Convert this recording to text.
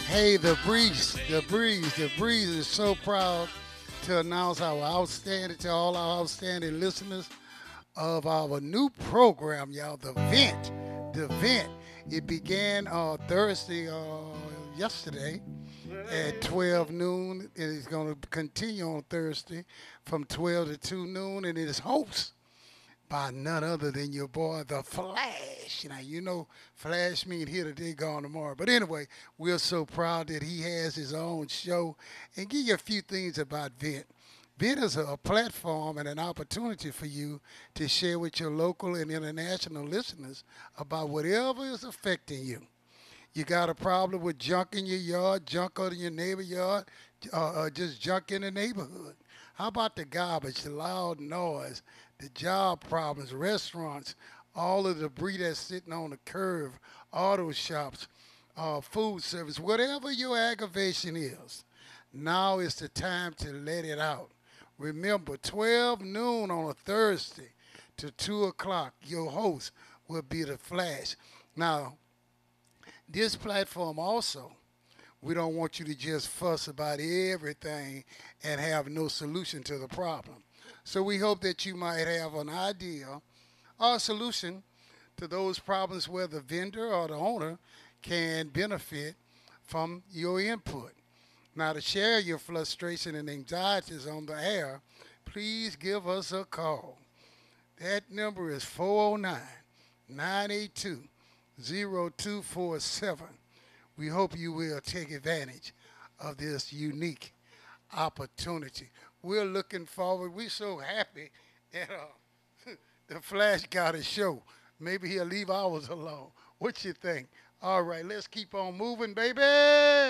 Hey, the breeze is so proud to announce to all our outstanding listeners of our new program, y'all, the vent. It began Thursday, yesterday at 12 noon. It is going to continue on Thursday from 12 to 2 noon, and it is hosted by none other than your boy, the Flash. Now, Flash mean here today, gone tomorrow. But anyway, we're so proud that he has his own show. And give you a few things about Vent. Vent is a platform and an opportunity for you to share with your local and international listeners about whatever is affecting you. You got a problem with junk in your yard, junk out in your neighbor yard, just junk in the neighborhood. How about the garbage, the loud noise, the job problems, restaurants, all the debris that's sitting on the curb, auto shops, food service, whatever your aggravation is, now is the time to let it out. Remember, 12 noon on a Thursday to 2 o'clock, your host will be the Flash. Now, this platform also, we don't want you to just fuss about everything and have no solution to the problem. So we hope that you might have an idea or a solution to those problems where the vendor or the owner can benefit from your input. Now, to share your frustration and anxieties on the air, please give us a call. That number is 409 982 0247. We hope you will take advantage of this unique opportunity. We're looking forward. We're so happy that the Flash got a show. Maybe he'll leave ours alone. What you think? All right, let's keep on moving, baby.